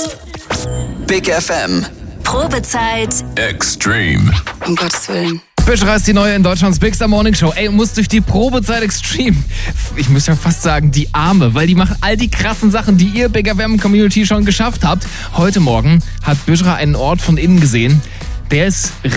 Big FM. Probezeit Extreme. Um Gottes Willen. Büschra ist die neue in Deutschlands Big Morning Show. Ey, muss durch die Probezeit Extreme. Ich muss ja fast sagen, die Arme, weil die machen all die krassen Sachen, die ihr Big FM Community schon geschafft habt. Heute Morgen hat Büschra einen Ort von innen gesehen. Der ist